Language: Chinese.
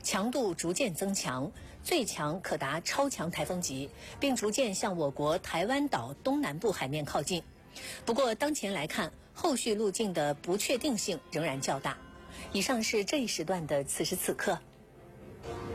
强度逐渐增强，最强可达超强台风级，并逐渐向我国台湾岛东南部海面靠近。不过，当前来看，后续路径的不确定性仍然较大。以上是这一时段的此时此刻。